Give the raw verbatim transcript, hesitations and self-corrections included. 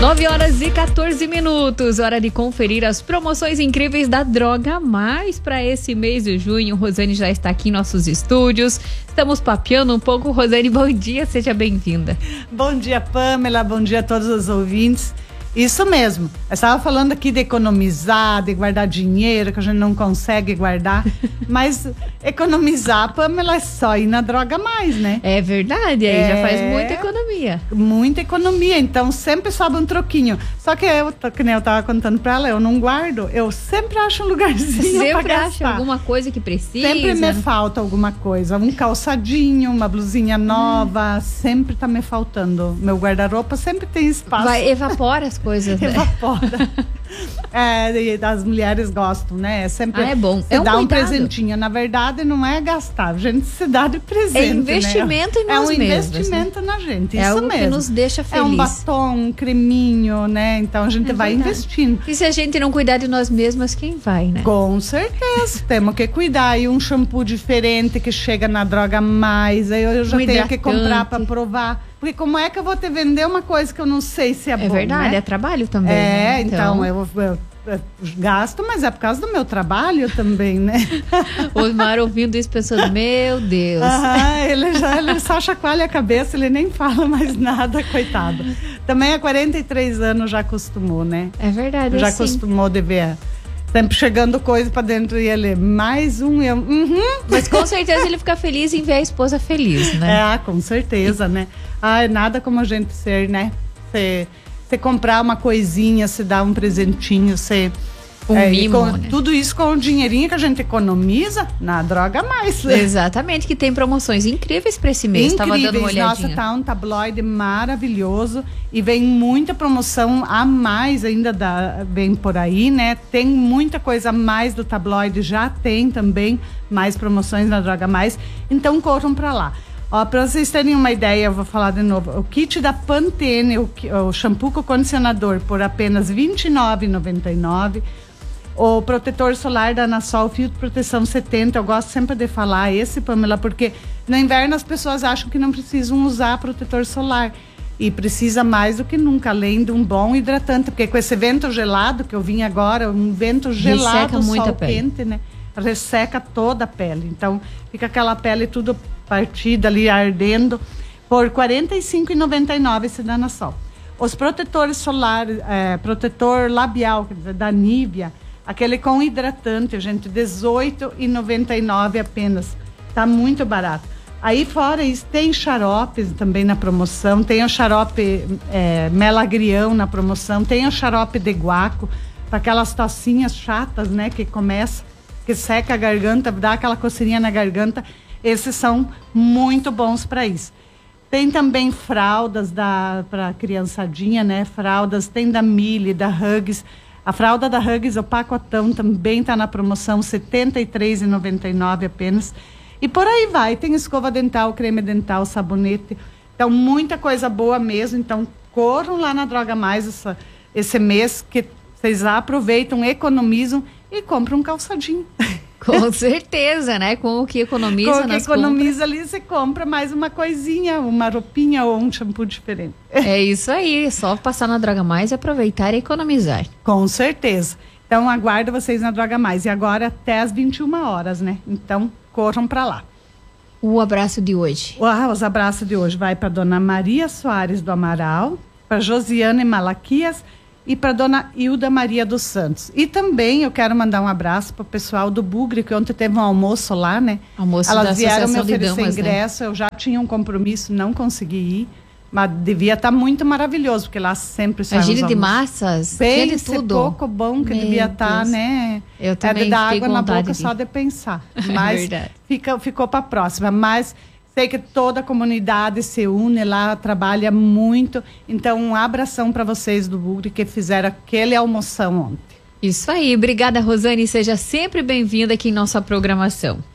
nove horas e quatorze minutos, hora de conferir as promoções incríveis da Droga Mais para esse mês de junho. Rosane já está aqui em nossos estúdios, estamos papeando um pouco. Rosane, bom dia, seja bem-vinda. Bom dia, Pamela, bom dia a todos os ouvintes. Isso mesmo, eu estava falando aqui de economizar, de guardar dinheiro, que a gente não consegue guardar, mas economizar, Pamela, é só ir na Droga Mais, né? É verdade, aí é... já faz muita economia. Muita economia, então sempre sobe um troquinho. Só que eu, que nem eu estava contando para ela, eu não guardo, eu sempre acho um lugarzinho para gastar. Sempre acha alguma coisa que precisa. Sempre me falta alguma coisa, um calçadinho, uma blusinha nova, hum. sempre tá me faltando. Meu guarda-roupa sempre tem espaço. Vai, evapora as coisas, né? Evapora. É, as mulheres gostam, né? É sempre ah, é bom. Se é um dá cuidado. um presentinho. Na verdade, não é gastar, a gente se dá de presente. É investimento, né? em nós mesmos. É um mesmos, investimento né? na gente. É isso algo mesmo. que nos deixa feliz. É um batom, um creminho, né? Então a gente é vai verdade. investindo. E se a gente não cuidar de nós mesmas, quem vai, né? Com certeza. Temos que cuidar. E um shampoo diferente que chega na Droga Mais. Aí eu já um tenho hidratante. que comprar para provar. Porque como é que eu vou te vender uma coisa que eu não sei se é, é bom, É verdade, né? é trabalho também. É, né? então, então eu, eu, eu gasto, mas é por causa do meu trabalho também, né? O Mar ouvindo isso pensando, meu Deus. Ah, ele já ele só chacoalha a cabeça, ele nem fala mais nada, coitado. Também há quarenta e três anos já acostumou, né? É verdade, Já assim. acostumou de ver sempre chegando coisa pra dentro e ele, mais um, eu, uhum. Mas com certeza ele fica feliz em ver a esposa feliz, né? É, com certeza, e... né? Ai, nada como a gente ser, né? Você, você comprar uma coisinha, você dar um presentinho, você... Um é, mimo, com, né? Tudo isso com o dinheirinho que a gente economiza na Droga Mais. Exatamente, que tem promoções incríveis para esse mês. Estava dando uma olhadinha. Nossa, tá um tabloide maravilhoso e vem muita promoção a mais ainda da, vem por aí, né? Tem muita coisa a mais do tabloide, já tem também mais promoções na Droga Mais. Então corram para lá. Ó, para vocês terem uma ideia, eu vou falar de novo. O kit da Pantene, o, o shampoo com condicionador por apenas vinte e nove reais e noventa e nove centavos. O protetor solar da Anasol, filtro proteção setenta, eu gosto sempre de falar esse, Pamela, porque no inverno as pessoas acham que não precisam usar protetor solar. E precisa mais do que nunca, além de um bom hidratante, porque com esse vento gelado que eu vim agora, um vento gelado, sol quente, né? Resseca toda a pele. Então, fica aquela pele tudo partida ali, ardendo, por quarenta e cinco reais e noventa e nove centavos esse da Anasol. Os protetores solares, é, protetor labial, quer dizer, da Nivea, aquele com hidratante, gente, dezoito reais e noventa e nove centavos apenas. Tá muito barato. Aí fora isso, tem xaropes também na promoção, tem o xarope é, melagrião na promoção, tem o xarope de guaco, para aquelas tocinhas chatas, né, que começa, que seca a garganta, dá aquela coceirinha na garganta. Esses são muito bons para isso. Tem também fraldas para criançadinha, né, fraldas, tem da Mille, da Huggies. A fralda da Huggies, o pacotão, também está na promoção, setenta e três reais e noventa e nove centavos apenas. E por aí vai, tem escova dental, creme dental, sabonete. Então, muita coisa boa mesmo. Então, corram lá na Droga Mais essa, esse mês, que vocês aproveitam, economizam e compram um calçadinho. Com certeza, né? Com o que economiza Com o que nas economiza compras. Ali, você compra mais uma coisinha, uma roupinha ou um shampoo diferente. É isso aí, só passar na Droga Mais e aproveitar e economizar. Com certeza. Então, aguardo vocês na Droga Mais. E agora até às vinte e uma horas, né? Então, corram para lá. O abraço de hoje. Ah, os abraços de hoje vai para dona Maria Soares do Amaral, para Josiane Malaquias e para dona Hilda Maria dos Santos. E também eu quero mandar um abraço para o pessoal do Bugre, que ontem teve um almoço lá, né? Almoço Elas da vieram me Associação de oferecer Damas, ingresso, né? Eu já tinha um compromisso, não consegui ir, mas devia estar muito maravilhoso, porque lá sempre sai Imagina de massas, bem de tudo. pouco bom que Meu devia estar, né? Eu também é de dar fiquei água na boca de... só de pensar. É mas verdade. Fica, ficou para a próxima. Mas sei que toda a comunidade se une lá, trabalha muito. Então, um abração para vocês do Bugre que fizeram aquele almoção ontem. Isso aí. Obrigada, Rosane. Seja sempre bem-vinda aqui em nossa programação.